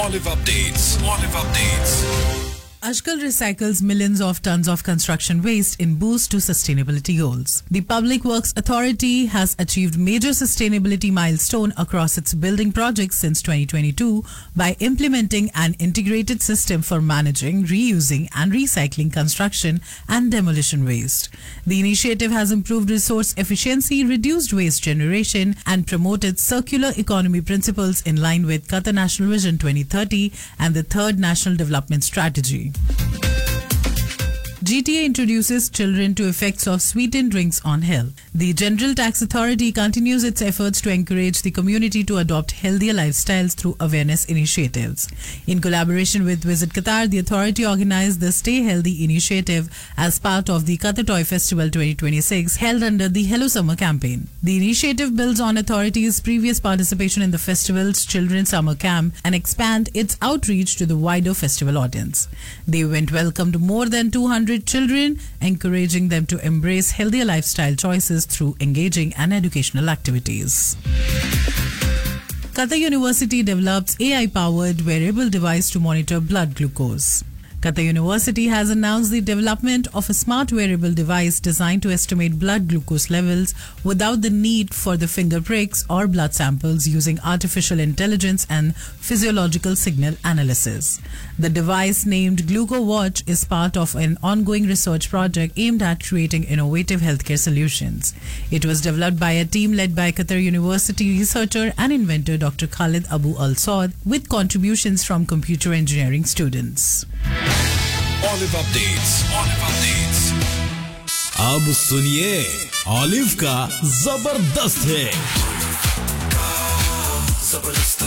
Olive Updates. Olive Updates. Ashkal recycles millions of tons of construction waste in boost to sustainability goals. The Public Works Authority has achieved major sustainability milestone across its building projects since 2022 by implementing an integrated system for managing, reusing and recycling construction and demolition waste. The initiative has improved resource efficiency, reduced waste generation and promoted circular economy principles in line with Qatar National Vision 2030 and the Third National Development Strategy. GTA introduces children to effects of sweetened drinks on health. The General Tax Authority continues its efforts to encourage the community to adopt healthier lifestyles through awareness initiatives. In collaboration with Visit Qatar, the authority organized the Stay Healthy initiative as part of the Qatar Toy Festival 2026 held under the Hello Summer campaign. The initiative builds on authority's previous participation in the festival's Children's Summer Camp and expand its outreach to the wider festival audience. The event welcomed more than 200 children, encouraging them to embrace healthier lifestyle choices through engaging and educational activities. Qatar University develops AI-powered wearable device to monitor blood glucose. Qatar University has announced the development of a smart wearable device designed to estimate blood glucose levels without the need for the finger pricks or blood samples using artificial intelligence and physiological signal analysis. The device named GlucoWatch is part of an ongoing research project aimed at creating innovative healthcare solutions. It was developed by a team led by Qatar University researcher and inventor Dr. Khalid Abu Al Saud with contributions from computer engineering students. Olive Updates. Olive Updates. अब सुनिए olive का जबरदस्त है